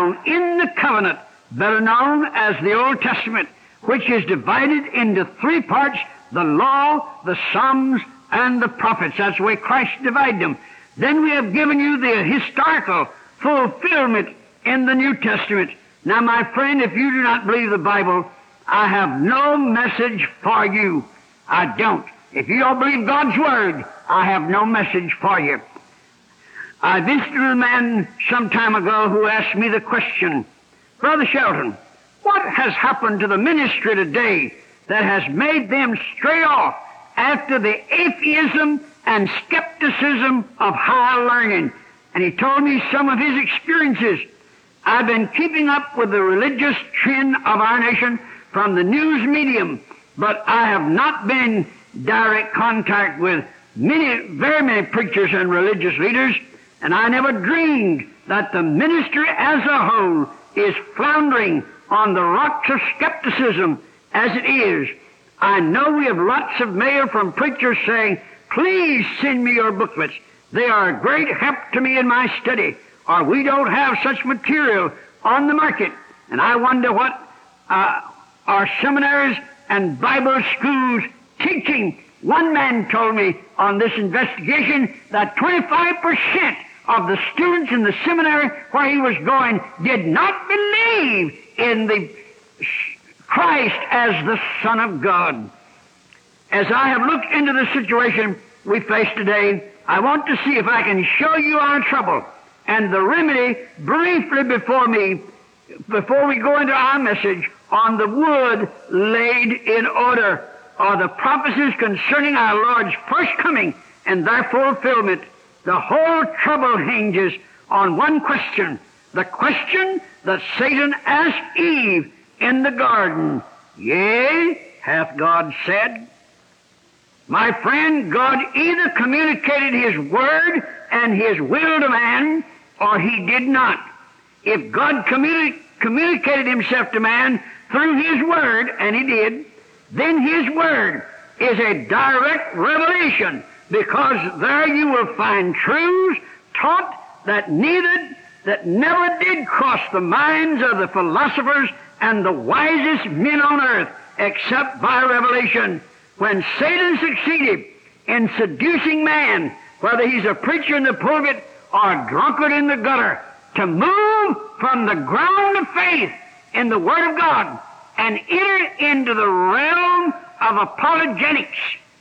down in the covenant, better known as the Old Testament, which is divided into three parts: the law, the Psalms, and the prophets. That's the way Christ divided them. Then we have given you the historical fulfillment in the New Testament. Now, my friend, if you do not believe the Bible, I have no message for you. I don't. If you don't believe God's Word, I have no message for you. I visited a man some time ago who asked me the question, Brother Shelton, what has happened to the ministry today that has made them stray off after the atheism and skepticism of high learning? And he told me some of his experiences. I've been keeping up with the religious trend of our nation from the news medium, but I have not been in direct contact with very many preachers and religious leaders, and I never dreamed that the ministry as a whole is floundering on the rocks of skepticism as it is. I know we have lots of mail from preachers saying, please send me your booklets. They are a great help to me in my study, or we don't have such material on the market. And I wonder what our seminaries and Bible schools teaching. One man told me on this investigation that 25% of the students in the seminary where he was going did not believe in the Christ as the Son of God. As I have looked into the situation we face today, I want to see if I can show you our trouble and the remedy briefly before we go into our message on the wood laid in order, or the prophecies concerning our Lord's first coming and their fulfillment. The whole trouble hinges on one question, the question that Satan asked Eve in the garden. Yea, hath God said? My friend, God either communicated His Word and His will to man, or He did not. If God communicated Himself to man through His Word, and He did, then His Word is a direct revelation, because there you will find truths taught that never did cross the minds of the philosophers and the wisest men on earth, except by revelation. When Satan succeeded in seducing man, whether he's a preacher in the pulpit or a drunkard in the gutter, to move from the ground of faith in the Word of God and enter into the realm of apologetics,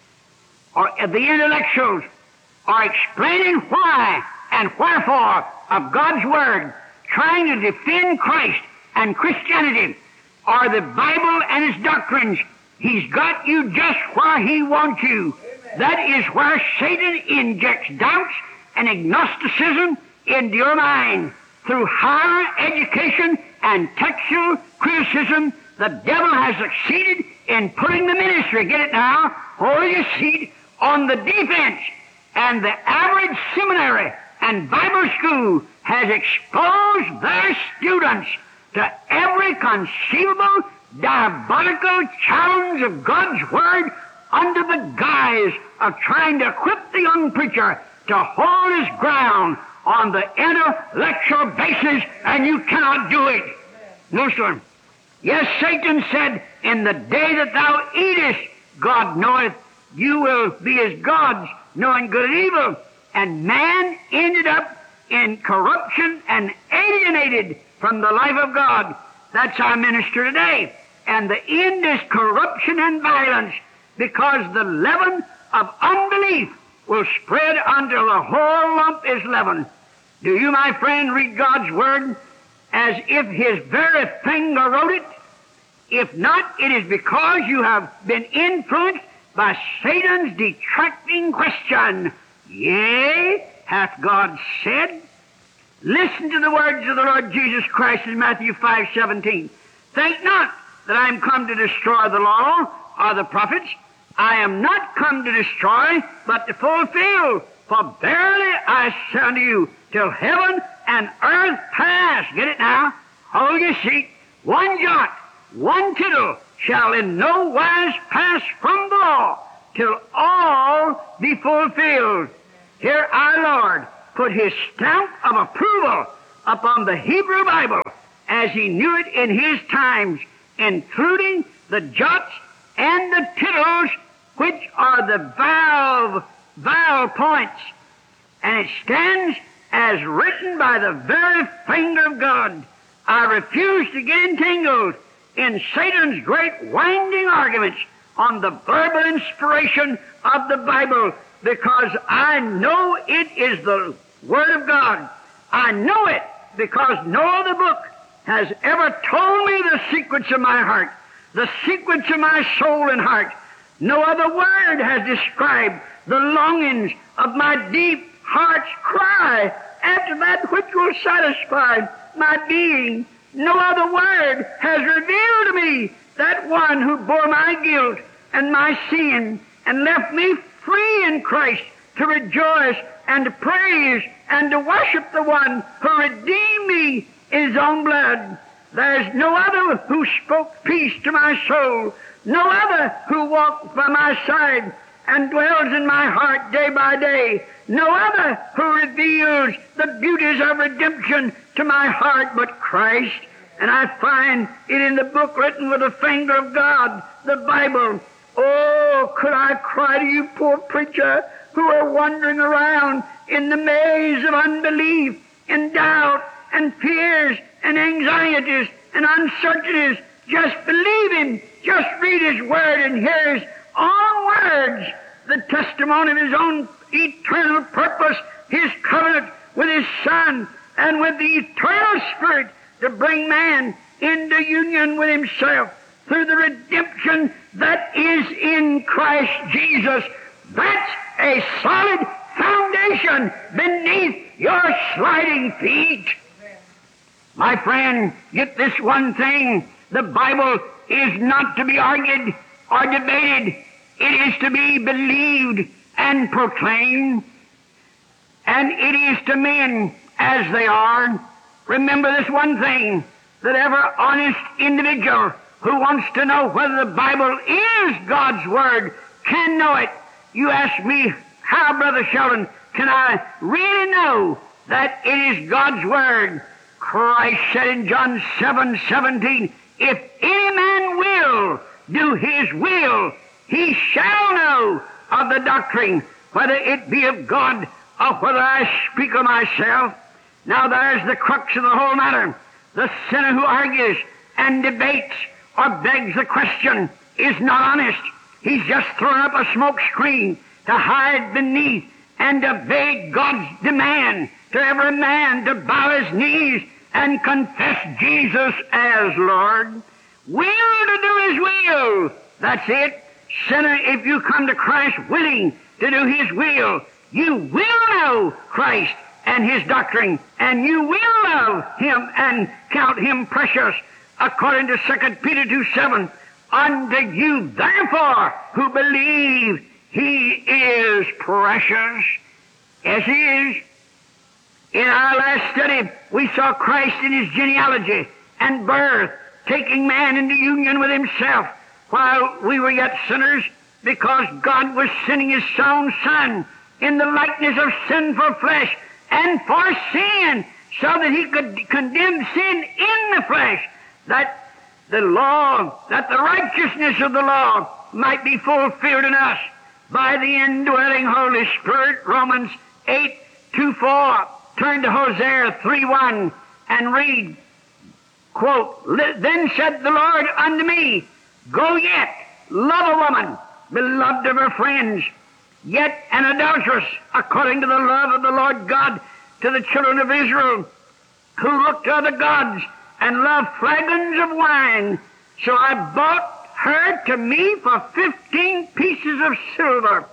or the intellectuals, or explaining why and wherefore of God's Word, trying to defend Christ and Christianity, or the Bible and its doctrines, he's got you just where he wants you. Amen. That is where Satan injects doubts and agnosticism into your mind. Through higher education and textual criticism, the devil has succeeded in putting the ministry, get it now, hold your seat, on the defense. And the average seminary and Bible school has exposed their students to every conceivable diabolical challenge of God's Word under the guise of trying to equip the young preacher to hold his ground on the intellectual basis, and you cannot do it. No, sir. Yes, Satan said, in the day that thou eatest, God knoweth, you will be as gods, knowing good and evil. And man ended up in corruption and alienated from the life of God. That's our minister today. And the end is corruption and violence, because the leaven of unbelief will spread until the whole lump is leavened. Do you, my friend, read God's Word as if His very finger wrote it? If not, it is because you have been influenced by Satan's detracting question. Yea, hath God said? Listen to the words of the Lord Jesus Christ in Matthew 5:17. Think not that I am come to destroy the law or the prophets. I am not come to destroy, but to fulfill. For verily I say unto you, till heaven and earth pass. Get it now? Hold your seat. One jot, one tittle shall in no wise pass from the law, till all be fulfilled. Here our Lord put His stamp of approval upon the Hebrew Bible as he knew it in his times, including the jots and the tittles, which are the vowel points. And it stands as written by the very finger of God. I refuse to get entangled in Satan's great winding arguments on the verbal inspiration of the Bible, because I know it is the Word of God. I know it because no other book has ever told me the secrets of my heart, the secrets of my soul and heart. No other word has described the longings of my deep heart's cry after that which will satisfy my being. No other word has revealed to me that one who bore my guilt and my sin and left me free in Christ to rejoice and to praise and to worship the one who redeemed me in his own blood. There's no other who spoke peace to my soul, no other who walked by my side and dwells in my heart day by day, no other who reveals the beauties of redemption to my heart but Christ. And I find it in the book written with the finger of God, the Bible. Oh, could I cry to you, poor preacher, who are wandering around in the maze of unbelief and doubt and fears and anxieties and uncertainties. Just believe Him. Just read His Word and hear His own words, the testimony of His own eternal purpose, His covenant with His Son and with the eternal Spirit to bring man into union with Himself through the redemption that is in Christ Jesus. That's a solid foundation beneath your sliding feet. My friend, get this one thing. The Bible is not to be argued or debated. It is to be believed and proclaimed. And it is to men as they are. Remember this one thing, that every honest individual who wants to know whether the Bible is God's Word can know it. You ask me, how, Brother Sheldon, can I really know that it is God's Word? Christ said in John 7:17, if any man will do His will, he shall know of the doctrine, whether it be of God or whether I speak of myself. Now there's the crux of the whole matter. The sinner who argues and debates or begs the question is not honest. He's just thrown up a smoke screen to hide beneath and to evade God's demand to every man to bow his knees and confess Jesus as Lord. Will to do His will. That's it. Sinner, if you come to Christ willing to do His will, you will know Christ and His doctrine, and you will love Him and count Him precious, according to 2 Peter 2:7. Unto you, therefore, who believe, He is precious. Yes, He is. In our last study, we saw Christ in His genealogy and birth, taking man into union with Himself while we were yet sinners, because God was sending His own Son in the likeness of sinful flesh and for sin, so that He could condemn sin in the flesh, that the law, that the righteousness of the law might be fulfilled in us by the indwelling Holy Spirit. Romans 8:2-4. Turn to Hosea 3:1 and read, quote, then said the Lord unto me, go yet, love a woman, beloved of her friends, yet an adulteress, according to the love of the Lord God to the children of Israel, who looked to other gods and loved flagons of wine. So I bought her to me for 15 pieces of silver.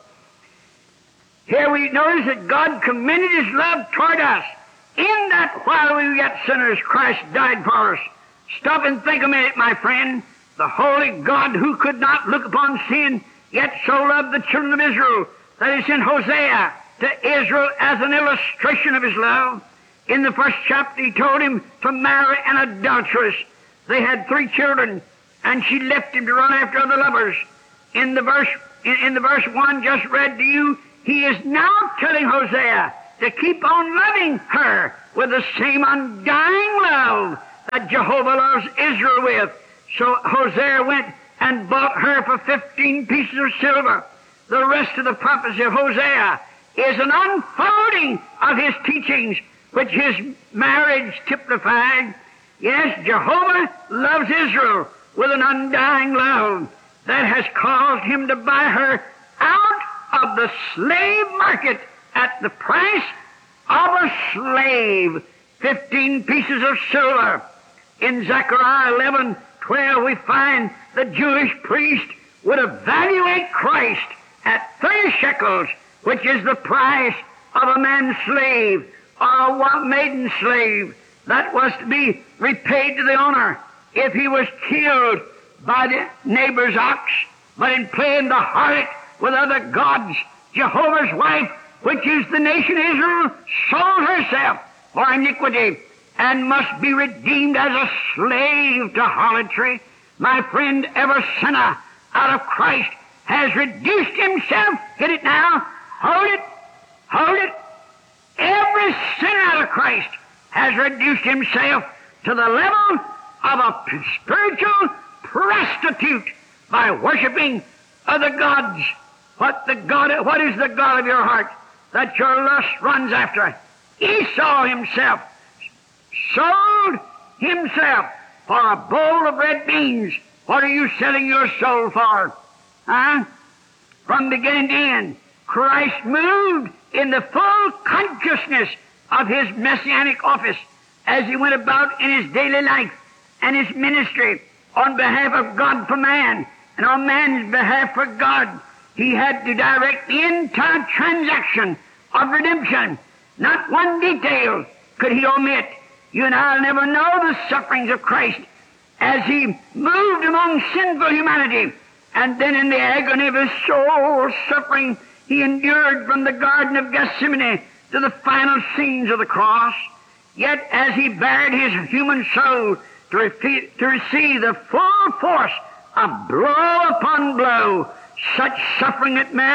Here we notice that God commended His love toward us, in that while we were yet sinners, Christ died for us. Stop and think a minute, my friend. The holy God, who could not look upon sin, yet so loved the children of Israel, that is in Hosea to Israel as an illustration of His love. In the first chapter, He told him to marry an adulteress. They had 3 children, and she left him to run after other lovers. In the verse 1 just read to you, He is now telling Hosea to keep on loving her with the same undying love that Jehovah loves Israel with. So Hosea went and bought her for 15 pieces of silver. The rest of the prophecy of Hosea is an unfolding of his teachings, which his marriage typified. Yes, Jehovah loves Israel with an undying love that has caused him to buy her out of the slave market at the price of a slave, 15 pieces of silver. In Zechariah 11:12 we find the Jewish priest would evaluate Christ at 30 shekels, which is the price of a man's slave or a maiden slave that was to be repaid to the owner if he was killed by the neighbor's ox. But in playing the harlot with other gods, Jehovah's wife, which is the nation Israel, sold herself for iniquity and must be redeemed as a slave to harlotry. My friend, every sinner out of Christ has reduced himself. Get it now? Hold it. Hold it. Every sinner out of Christ has reduced himself to the level of a spiritual prostitute by worshiping other gods. What is the God of your heart that your lust runs after? Esau himself sold himself for a bowl of red beans. What are you selling your soul for? Huh? From beginning to end, Christ moved in the full consciousness of his messianic office as he went about in his daily life and his ministry on behalf of God for man and on man's behalf for God. He had to direct the entire transaction of redemption. Not one detail could he omit. You and I will never know the sufferings of Christ as he moved among sinful humanity, and then in the agony of his soul suffering, he endured from the Garden of Gethsemane to the final scenes of the cross. Yet as he bared his human soul to receive the full force of blow upon blow, such suffering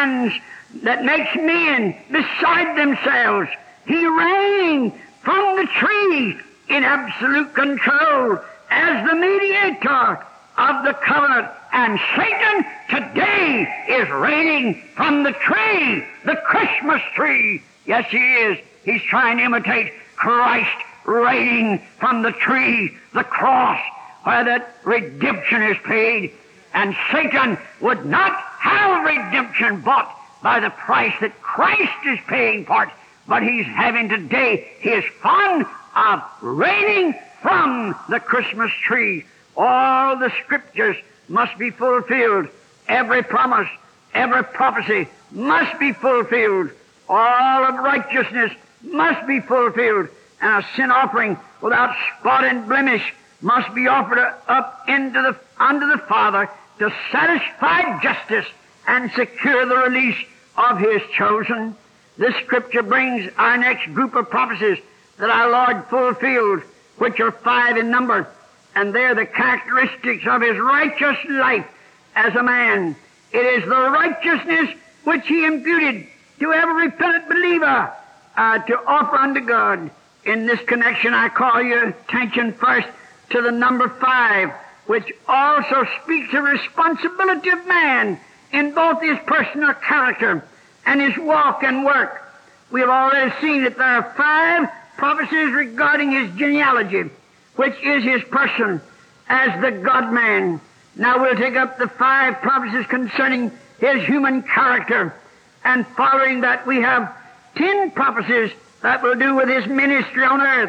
that makes men beside themselves, he reigned from the tree in absolute control as the mediator of the covenant. And Satan today is reigning from the tree, the Christmas tree. Yes, he is. He's trying to imitate Christ reigning from the tree, the cross, where that redemption is paid. And Satan would not have redemption bought by the price that Christ is paying for it, but he's having today his fun of reigning from the Christmas tree. All the scriptures must be fulfilled. Every promise, every prophecy must be fulfilled. All of righteousness must be fulfilled. And a sin offering without spot and blemish must be offered up unto the Father to satisfy justice and secure the release of his chosen. This scripture brings our next group of prophecies that our Lord fulfilled, which are 5 in number, and they're the characteristics of his righteous life as a man. It is the righteousness which he imputed to every repentant believer to offer unto God. In this connection, I call your attention first to the number 5, which also speaks of responsibility of man in both his personal character and his walk and work. We have already seen that there are 5 prophecies regarding his genealogy, which is his person as the God-man. Now we'll take up the 5 prophecies concerning his human character, and following that we have 10 prophecies that will do with his ministry on earth.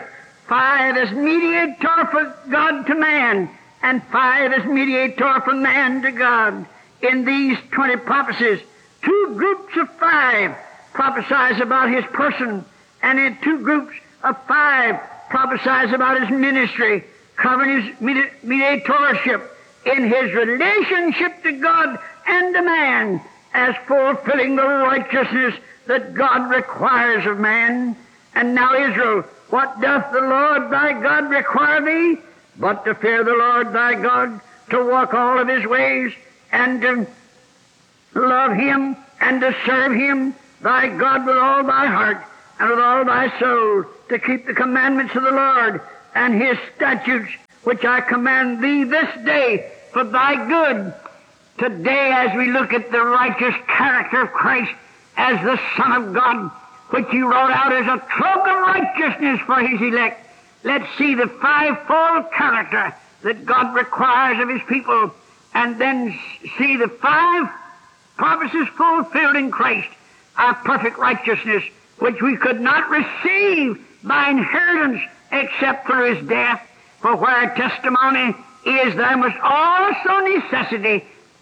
5 as mediator for God to man, and 5 as mediator from man to God. In these 20 prophecies, 2 groups of 5 prophesies about his person, and in 2 groups of 5 prophesies about his ministry, covering his mediatorship in his relationship to God and to man, as fulfilling the righteousness that God requires of man. And now, Israel, what doth the Lord thy God require thee? But to fear the Lord thy God, to walk all of his ways, and to love him, and to serve him, thy God, with all thy heart, and with all thy soul, to keep the commandments of the Lord and his statutes, which I command thee this day for thy good. Today, as we look at the righteous character of Christ as the Son of God, which he wrote out as a cloak of righteousness for his elect, let's see the fivefold character that God requires of his people, and then see the five promises fulfilled in Christ, our perfect righteousness, which we could not receive by inheritance except through his death. For where testimony is, there must also necessity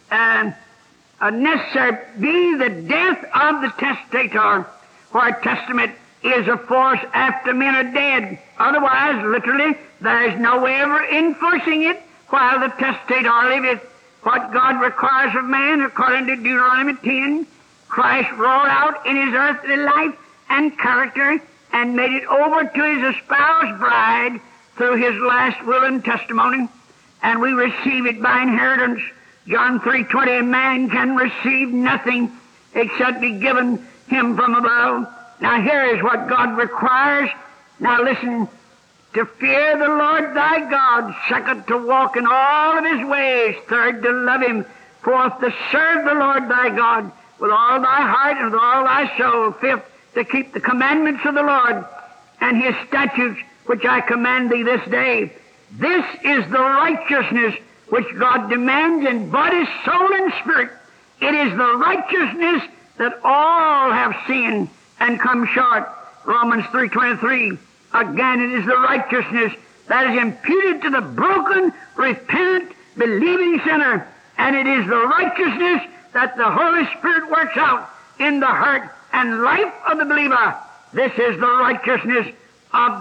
necessary be the death of the testator. For a testament is a force after men are dead. Otherwise, literally, there is no way ever enforcing it while the testator liveth. What God requires of man, according to Deuteronomy 10, Christ wrought out in his earthly life and character and made it over to his espoused bride through his last will and testimony, and we receive it by inheritance. John 3:20, a man can receive nothing except be given him from above. Now here is what God requires. Now listen, to fear the Lord thy God. Second, to walk in all of his ways. Third, to love him. Fourth, to serve the Lord thy God with all thy heart and with all thy soul. Fifth, to keep the commandments of the Lord and his statutes, which I command thee this day. This is the righteousness which God demands in body, soul, and spirit. It is the righteousness that all have sinned and come short. Romans 3:23. Again, it is the righteousness that is imputed to the broken, repentant, believing sinner. And it is the righteousness that the Holy Spirit works out in the heart and life of the believer. This is the righteousness of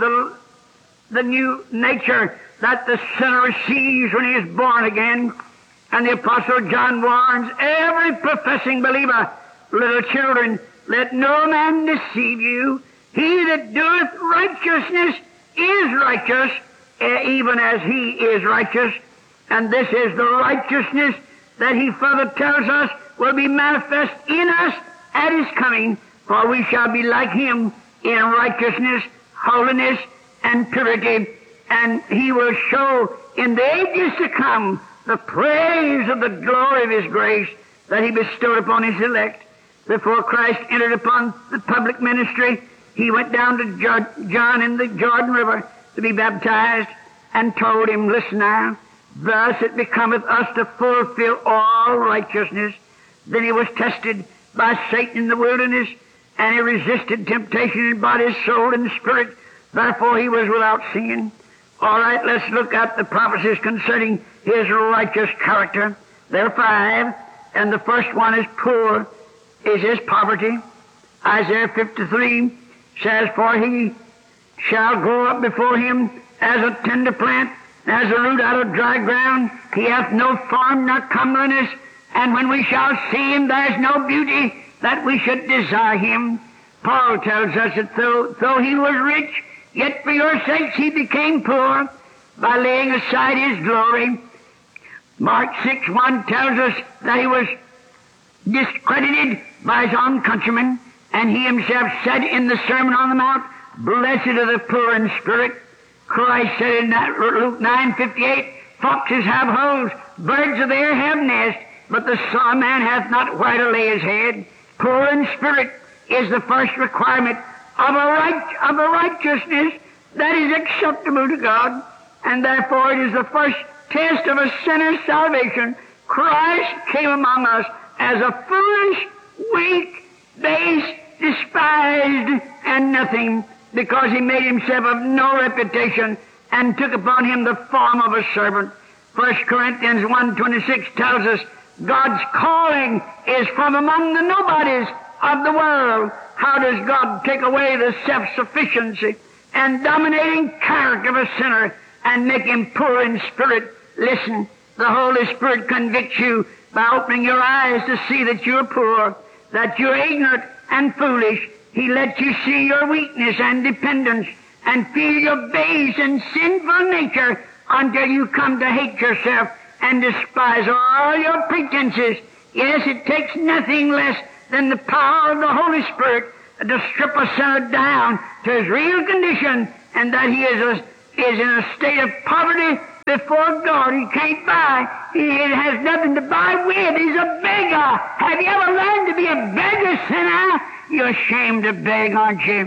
the new nature that the sinner receives when he is born again. And the Apostle John warns every professing believer, little children, let no man deceive you. He that doeth righteousness is righteous, even as he is righteous. And this is the righteousness that he further tells us will be manifest in us at his coming, for we shall be like him in righteousness, holiness, and purity. And he will show in the ages to come the praise of the glory of his grace that he bestowed upon his elect. Before Christ entered upon the public ministry, he went down to John in the Jordan River to be baptized, and told him, listen now, thus it becometh us to fulfill all righteousness. Then he was tested by Satan in the wilderness, and he resisted temptation in body, soul, and spirit. Therefore he was without sin. All right, let's look at the prophecies concerning his righteous character. There are 5, and the first one is poor, is his poverty. Isaiah 53 says, for he shall grow up before him as a tender plant, as a root out of dry ground. He hath no form nor comeliness, and when we shall see him, there is no beauty that we should desire him. Paul tells us that though he was rich, yet for your sakes he became poor, by laying aside his glory. Mark 6:1 tells us that he was discredited by his own countrymen, and he himself said in the Sermon on the Mount, blessed are the poor in spirit. Christ said in Luke 9:58, foxes have holes, birds of the air have nests, but the Son of Man hath not where to lay his head. Poor in spirit is the first requirement of a righteousness that is acceptable to God, and therefore it is the first test of a sinner's salvation. Christ came among us as a foolish, weak, base, despised, and nothing, because he made himself of no reputation and took upon him the form of a servant. 1 Corinthians 1:26 tells us God's calling is from among the nobodies of the world. How does God take away the self-sufficiency and dominating character of a sinner and make him poor in spirit? Listen, the Holy Spirit convicts you by opening your eyes to see that you're poor, that you're ignorant and foolish. He lets you see your weakness and dependence and feel your base and sinful nature until you come to hate yourself and despise all your pretenses. Yes, it takes nothing less than the power of the Holy Spirit to strip a sinner down to his real condition, and that he is in a state of poverty before God. He can't buy. He has nothing to buy with. He's a beggar. Have you ever learned to be a beggar, sinner? You're ashamed to beg, aren't you?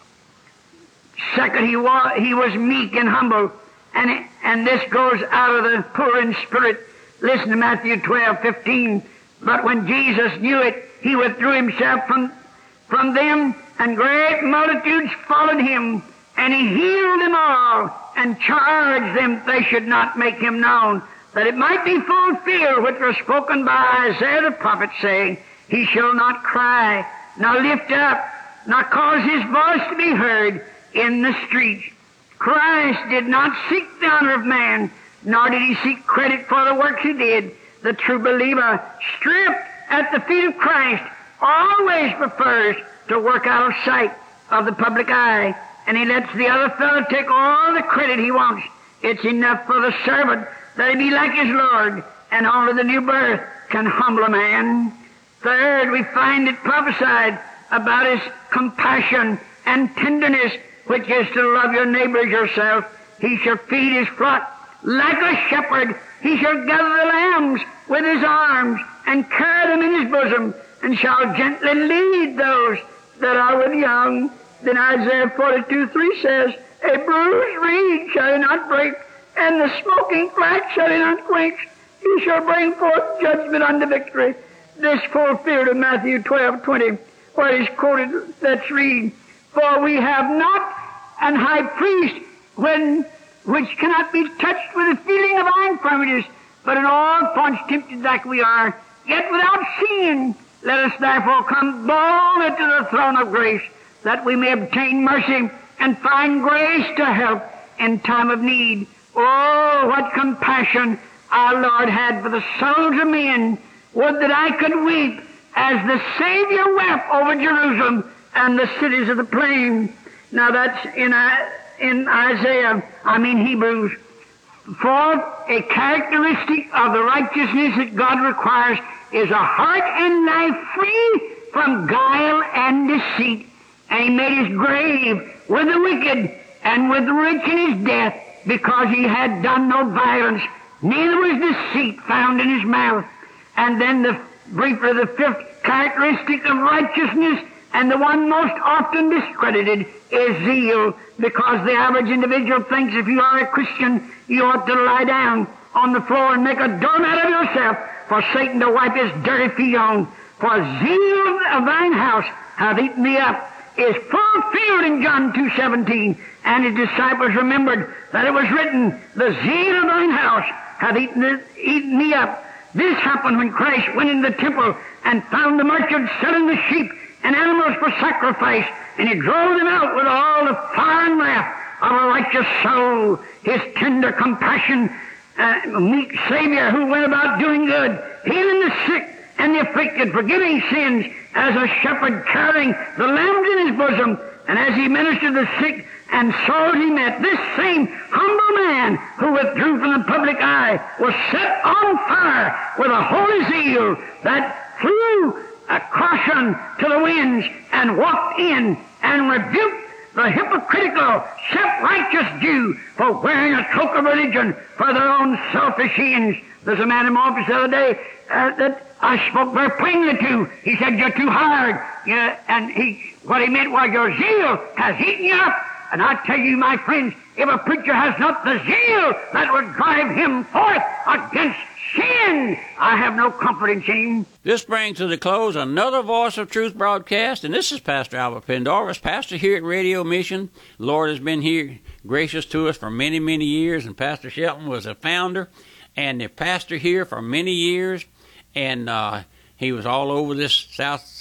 Second, he was meek and humble. And this goes out of the poor in spirit. Listen to Matthew 12:15. But when Jesus knew it, he withdrew himself from them, and great multitudes followed him. And he healed them all, and charged them they should not make him known, that it might be fulfilled which was spoken by Isaiah the prophet, saying, He shall not cry, nor lift up, nor cause his voice to be heard in the streets. Christ did not seek the honor of man, nor did he seek credit for the works he did. The true believer, stripped at the feet of Christ, always prefers to work out of sight of the public eye, and he lets the other fellow take all the credit he wants. It's enough for the servant that he be like his Lord, and only the new birth can humble a man. Third, we find it prophesied about his compassion and tenderness, which is to love your neighbor as yourself. He shall feed his flock like a shepherd. He shall gather the lambs with his arms, and carry them in his bosom, and shall gently lead those that are with young. Then Isaiah 42:3 says, A bruised reed shall he not break, and the smoking flax shall he not quench. He shall bring forth judgment unto victory. This fulfilled in Matthew 12:20, where it is quoted, let's read, For we have not an high priest which cannot be touched with the feeling of our infirmities, but in all points tempted like we are, yet without sin. Let us therefore come boldly to the throne of grace, that we may obtain mercy and find grace to help in time of need. Oh, what compassion our Lord had for the souls of men. Would that I could weep as the Savior wept over Jerusalem and the cities of the plain. Now that's in Hebrews. Fourth, a characteristic of the righteousness that God requires is a heart and life free from guile and deceit. And he made his grave with the wicked and with the rich in his death, because he had done no violence, neither was deceit found in his mouth. And then briefly the fifth characteristic of righteousness, and the one most often discredited, is zeal, because the average individual thinks if you are a Christian, you ought to lie down on the floor and make a doormat of yourself for Satan to wipe his dirty feet on. For zeal of thine house hath eaten me up, is fulfilled in John 2:17. And his disciples remembered that it was written, The zeal of thine house hath eaten me up. This happened when Christ went into the temple and found the merchants selling the sheep and animals for sacrifice, and he drove them out with all the fire and wrath of a righteous soul. His tender compassion, meek Savior who went about doing good, healing the sick and the afflicted, forgiving sins, as a shepherd carrying the lambs in his bosom, and as he ministered the sick and souls he met, this same humble man who withdrew from the public eye was set on fire with a holy zeal that flew a caution to the winds and walked in and rebuked the hypocritical, self-righteous Jew for wearing a cloak of religion for their own selfish ends. There's a man in my office the other day that I spoke very plainly to. He said, You're too hard. And what he meant was, your zeal has eaten you up. And I tell you, my friends, if a preacher has not the zeal that would drive him forth against sin, I have no confidence in him. This brings to the close another Voice of Truth broadcast, and this is Pastor Albert Pendarvis, pastor here at Radio Mission. The Lord has been here gracious to us for many, many years, and Pastor Shelton was a founder and the pastor here for many years, and he was all over this south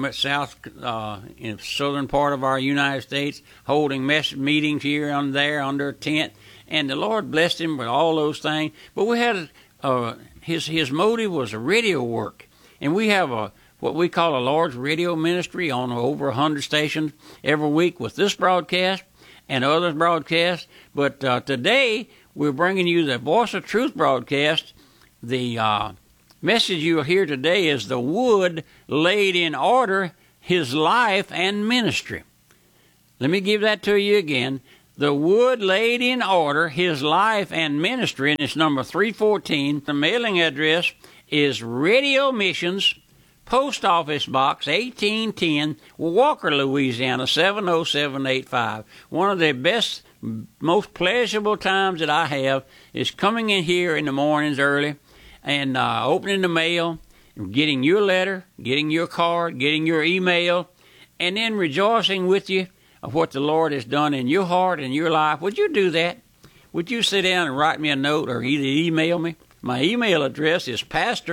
in southern part of our United States, holding meetings here and there under a tent, and the Lord blessed him with all those things. But we had his motive was a radio work, and we have what we call a large radio ministry on over 100 stations every week with this broadcast and other broadcasts. But today we're bringing you the Voice of Truth broadcast. The message you'll hear today is the wood laid in order his life and ministry. Let me give that to you again. The wood laid in order, his life and ministry, and it's number 314. The mailing address is Radio Missions, Post Office Box 1810, Walker, Louisiana 70785. One of the best, most pleasurable times that I have is coming in here in the mornings early and opening the mail, getting your letter, getting your card, getting your email, and then rejoicing with you of what the Lord has done in your heart and your life. Would you do that? Would you sit down and write me a note or either email me? My email address is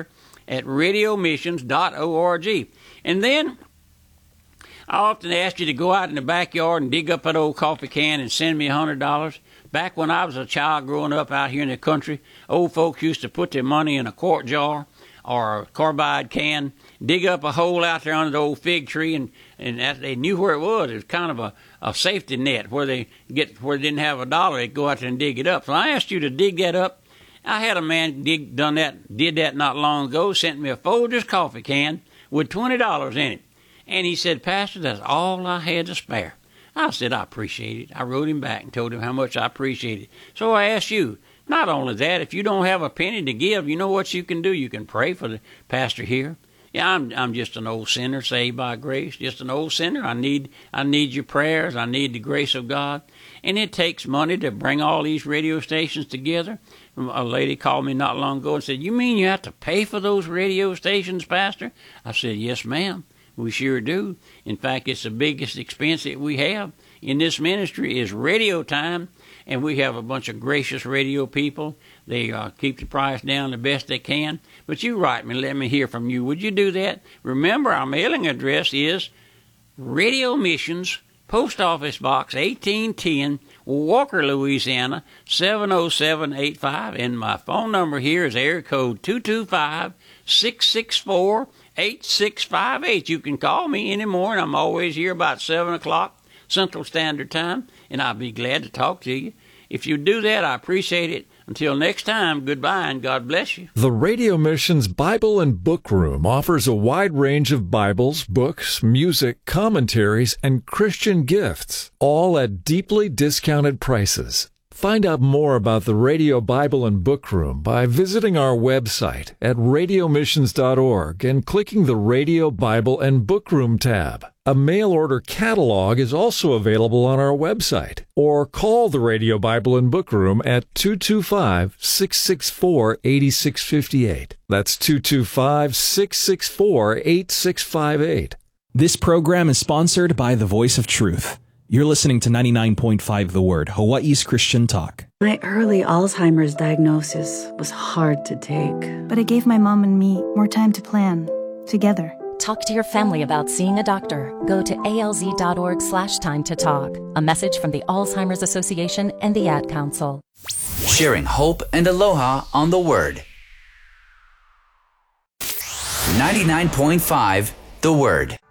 pastor@radiomissions.org. And then I often ask you to go out in the backyard and dig up that old coffee can and send me $100. Back when I was a child growing up out here in the country, old folks used to put their money in a quart jar or a carbide can, dig up a hole out there under the old fig tree, and that they knew where it was. It was kind of a safety net where they didn't have a dollar. They'd go out there and dig it up. So I asked you to dig that up. I had a man did that not long ago, sent me a Folgers coffee can with $20 in it. And he said, Pastor, that's all I had to spare. I said, I appreciate it. I wrote him back and told him how much I appreciate it. So I asked you, not only that, if you don't have a penny to give, you know what you can do? You can pray for the pastor here. Yeah, I'm just an old sinner saved by grace, just an old sinner. I need your prayers. I need the grace of God. And it takes money to bring all these radio stations together. A lady called me not long ago and said, you mean you have to pay for those radio stations, Pastor? I said, yes, ma'am. We sure do. In fact, it's the biggest expense that we have in this ministry is radio time. And we have a bunch of gracious radio people. They keep the price down the best they can. But you write me, let me hear from you. Would you do that? Remember, our mailing address is Radio Missions, Post Office Box 1810, Walker, Louisiana 70785. And my phone number here is area code 225-664-8658. You can call me any morning. I'm always here about 7 o'clock Central Standard Time, and I'll be glad to talk to you. If you do that, I appreciate it. Until next time, goodbye and God bless you. The Radio Missions Bible and Book Room offers a wide range of Bibles, books, music, commentaries, and Christian gifts, all at deeply discounted prices. Find out more about the Radio Bible and Book Room by visiting our website at radiomissions.org and clicking the Radio Bible and Book Room tab. A mail order catalog is also available on our website, or call the Radio Bible and Book Room at 225-664-8658. That's 225-664-8658. This program is sponsored by The Voice of Truth. You're listening to 99.5 The Word, Hawaii's Christian Talk. My early Alzheimer's diagnosis was hard to take. But it gave my mom and me more time to plan, together. Talk to your family about seeing a doctor. Go to alz.org/time to talk. A message from the Alzheimer's Association and the Ad Council. Sharing hope and aloha on the Word. 99.5 The Word.